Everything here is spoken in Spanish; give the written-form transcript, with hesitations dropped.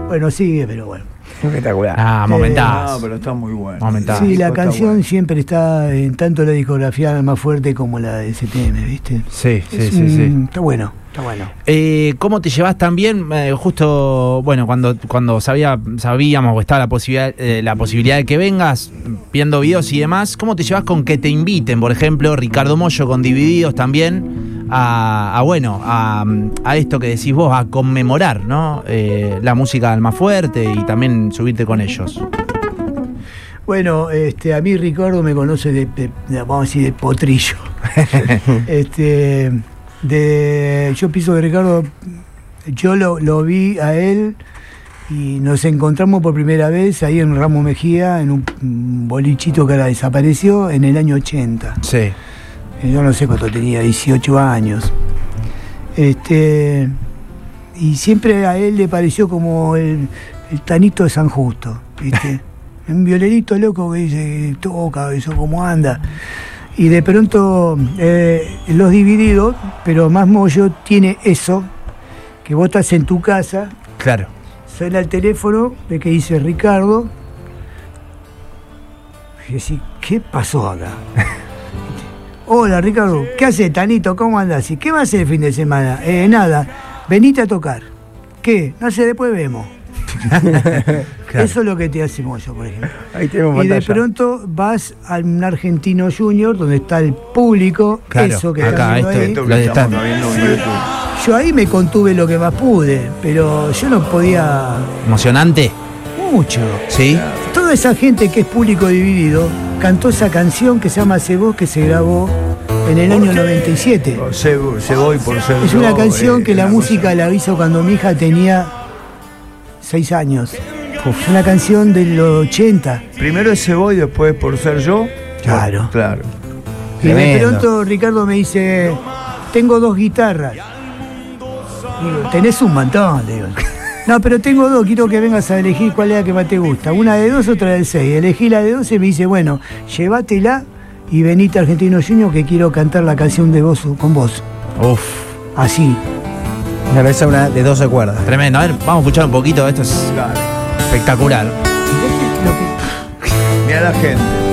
Bueno, sigue, pero bueno. Espectacular. Momentazo. No, pero está muy bueno. Momentazo. Sí, la canción siempre está en tanto la discografía Alma Fuerte como la de STM, ¿viste? Sí. Está bueno. ¿Cómo te llevas también? Justo, bueno, cuando sabíamos o estaba la posibilidad de que vengas, viendo videos y demás, ¿cómo te llevas con que te inviten, por ejemplo, Ricardo Mollo con Divididos también, a esto que decís vos, a conmemorar, ¿no? La música de Almafuerte y también subirte con ellos? Bueno, a mí Ricardo me conoce de vamos a decir, de potrillo. Yo pienso que Ricardo, yo lo vi a él y nos encontramos por primera vez ahí en Ramos Mejía, en un bolichito que ahora desapareció, en el año 80. Sí. Yo no sé cuánto tenía, 18 años. Y siempre a él le pareció como el Tanito de San Justo, ¿viste? Un violerito loco que dice, toca, eso, cómo anda. Y de pronto Los Divididos, pero más Mollo, tiene eso, que vos estás en tu casa, claro, suena el teléfono, ve que dice Ricardo, y decís, ¿qué pasó acá? Hola Ricardo, ¿qué haces, Tanito? ¿Cómo andás? ¿Y qué vas a hacer el fin de semana? Nada, venite a tocar. ¿Qué? No sé, después vemos. Claro. Eso es lo que te hace Mollo, por ejemplo. Ahí tenemos y pantalla. de pronto vas a un Argentino Junior donde está el público, claro, eso que acá, están viendo ahí. Yo ahí me contuve lo que más pude, pero yo no podía. ¿Emocionante? Mucho. Sí. Toda esa gente que es público dividido cantó esa canción que se llama Se Vos, que se grabó en el año 97. Se voy por ser es una canción que la música la hizo cuando mi hija tenía 6 años. Es una canción de los 80. Primero ese voy, después por ser yo. Claro. Claro. Y de pronto Ricardo me dice, tengo 2 guitarras. Digo, tenés un montón, le digo. No, pero tengo 2, quiero que vengas a elegir cuál es la que más te gusta. Una de 2, otra de 6. Elegí la de 12 y me dice, bueno, llévatela y venite a Argentino Junior que quiero cantar la canción de vos con vos. Uf. Así. Claro, esa es una de 12 cuerdas. Tremendo. A ver, vamos a escuchar un poquito. Esto es espectacular. Mira la gente.